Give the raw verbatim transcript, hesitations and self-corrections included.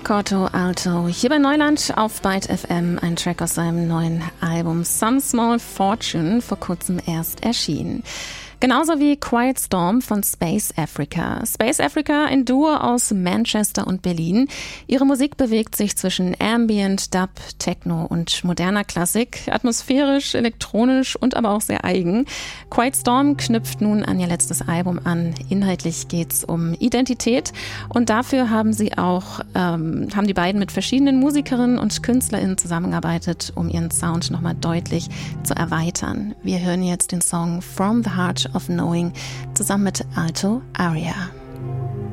Corto Alto, hier bei Neuland auf Byte F M, ein Track aus seinem neuen Album Some Small Fortune, vor kurzem erst erschienen. Genauso wie Quiet Storm von Space Africa. Space Africa, ein Duo aus Manchester und Berlin. Ihre Musik bewegt sich zwischen Ambient, Dub, Techno und moderner Klassik. Atmosphärisch, elektronisch und aber auch sehr eigen. Quiet Storm knüpft nun an ihr letztes Album an. Inhaltlich geht's um Identität und dafür haben sie auch, ähm, haben die beiden mit verschiedenen Musikerinnen und KünstlerInnen zusammengearbeitet, um ihren Sound nochmal deutlich zu erweitern. Wir hören jetzt den Song From the Heart of Knowing zusammen mit Alto Aria.